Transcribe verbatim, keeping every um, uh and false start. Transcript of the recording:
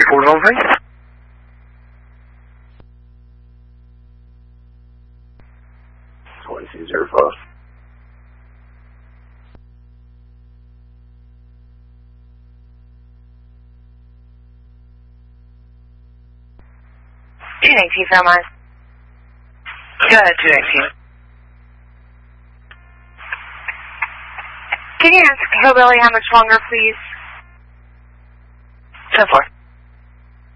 four zone three. twenty-two zero five. two nineteen, Fairmont. Go ahead, two nineteen. Can you ask Hillbilly how much longer, please? ten four.